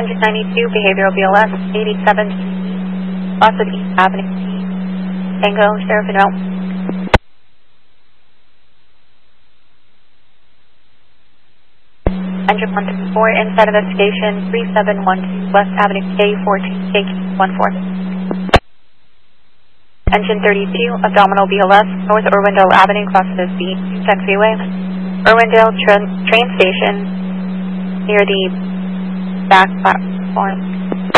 Engine 92, behavioral BLS, 87, lots of East Avenue, Tango, Sheriff and Mount. Engine 134, inside investigation, 3712, West Avenue, K14, KQ14. Engine 32, abdominal BLS, North Irwindale Avenue, crosses the taxiway. Irwindale train station, near the back platform.